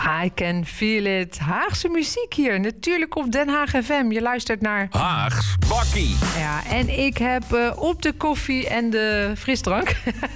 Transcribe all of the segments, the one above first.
I can feel it. Haagse muziek hier, natuurlijk op Den Haag FM. Je luistert naar Haags Bakkie. Ja, en ik heb op de koffie en de frisdrank...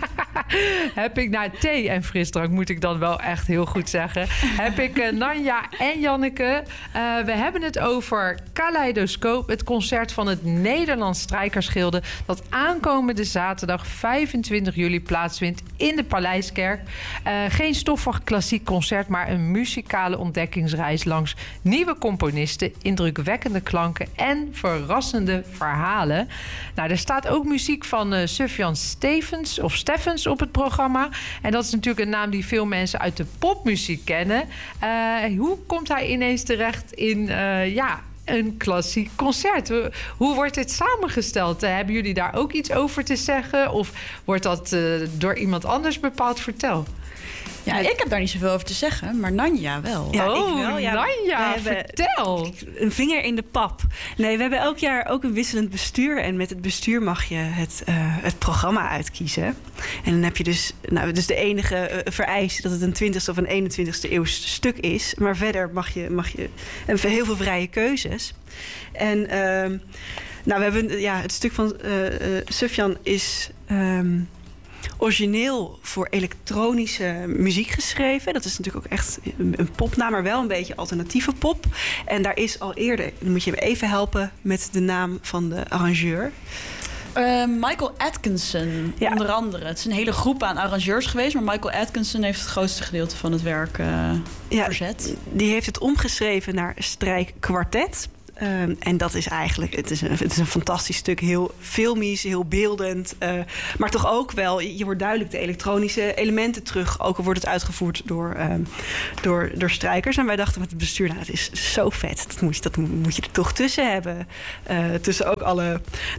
heb ik naar thee en frisdrank, moet ik dan wel echt heel goed zeggen... heb ik Nanja en Janneke. We hebben het over Kaleidoscoop, het concert van het Nederlands Strijkersgilde... dat aankomende zaterdag 25 juli plaatsvindt in de Paleiskerk. Geen stoffig klassiek concert, maar een muzikale ontdekkingsreis... langs nieuwe componisten, indrukwekkende klanken en verrassende verhalen. Nou, er staat ook muziek van Sufjan Stevens op het programma. En dat is natuurlijk een naam die veel mensen uit de popmuziek kennen. Hoe komt hij ineens terecht in een klassiek concert? Hoe wordt dit samengesteld? Hebben jullie daar ook iets over te zeggen? Of wordt dat door iemand anders bepaald? Vertel. Ja, ik heb daar niet zoveel over te zeggen, maar Nanja wel. Ja, ik wel. Ja, Nanja, vertel. Een vinger in de pap. Nee, we hebben elk jaar ook een wisselend bestuur. En met het bestuur mag je het programma uitkiezen. En dan heb je dus de enige vereiste dat het een 20e of een 21e eeuws stuk is. Maar verder mag je heel veel vrije keuzes. En we hebben het stuk van Sufjan is... origineel voor elektronische muziek geschreven. Dat is natuurlijk ook echt een popnaam, maar wel een beetje alternatieve pop. En daar is al eerder, dan moet je me even helpen met de naam van de arrangeur. Michael Atkinson, onder andere. Het is een hele groep aan arrangeurs geweest... maar Michael Atkinson heeft het grootste gedeelte van het werk verzet. Die heeft het omgeschreven naar strijkkwartet. En dat is eigenlijk, het is een fantastisch stuk. Heel filmisch, heel beeldend. Maar toch ook wel, je hoort duidelijk de elektronische elementen terug. Ook al wordt het uitgevoerd door strijkers. En wij dachten met het bestuur, het is zo vet. Dat moet je er toch tussen hebben. Tussen ook alle,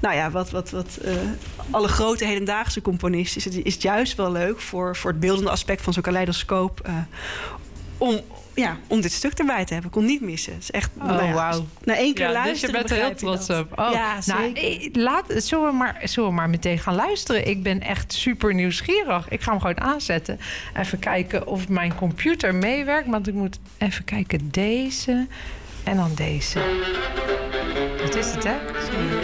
alle grote hedendaagse componisten is het juist wel leuk voor het beeldende aspect van zo'n kaleidoscoop. Om dit stuk erbij te hebben. Ik kon niet missen. Het is echt, wauw. Na één keer luisteren. Dus je bent er heel trots op. Oh. Ja, zeker. Zullen we maar meteen gaan luisteren? Ik ben echt super nieuwsgierig. Ik ga hem gewoon aanzetten. Even kijken of mijn computer meewerkt. Want ik moet even kijken. Deze en dan deze. Dat is het, hè?